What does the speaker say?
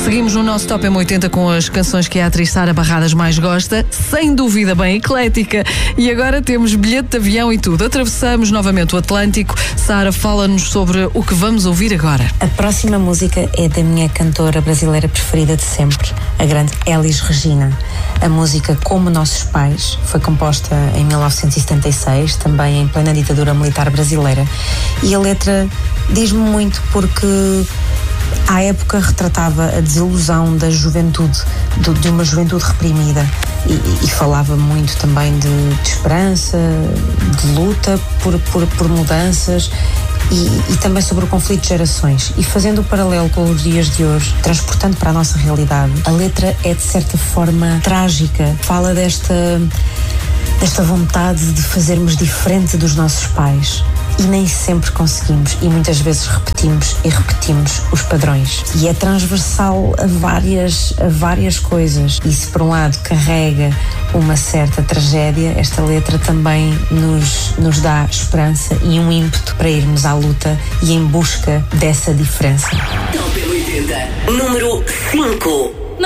Seguimos no nosso Top M80 com as canções que a atriz Sara Barradas mais gosta, sem dúvida bem eclética. E agora temos bilhete de avião e tudo. Atravessamos novamente o Atlântico. Sara, fala-nos sobre o que vamos ouvir agora. A próxima música é da minha cantora brasileira preferida de sempre, a grande Elis Regina. A música Como Nossos Pais foi composta em 1976, também em plena ditadura militar brasileira. E a letra diz-me muito porque à época retratava a desilusão da juventude, de uma juventude reprimida, e falava muito também de esperança, de luta por mudanças e também sobre o conflito de gerações. E fazendo o paralelo com os dias de hoje, transportando para a nossa realidade, a letra é de certa forma trágica, fala desta vontade de fazermos diferente dos nossos pais. E nem sempre conseguimos, e muitas vezes repetimos os padrões. E é transversal a várias coisas. E se por um lado carrega uma certa tragédia, esta letra também nos dá esperança e um ímpeto para irmos à luta e em busca dessa diferença. Top 80, número 5.